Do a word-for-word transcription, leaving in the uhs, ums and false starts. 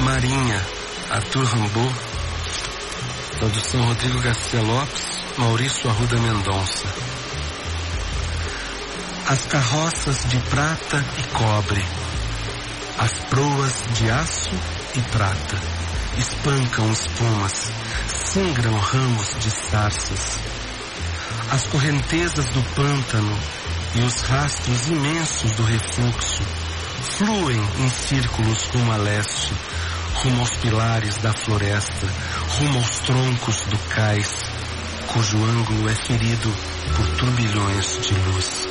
Marinha, Arthur Rimbaud. Tradução Rodrigo Garcia Lopes, Maurício Arruda Mendonça. As carroças de prata e cobre, as proas de aço e prata, espancam espumas, sangram ramos de sarças. As correntezas do pântano e os rastros imensos do refluxo fluem em círculos rumo a leste, rumo aos pilares da floresta, rumo aos troncos do cais, cujo ângulo é ferido por turbilhões de luz.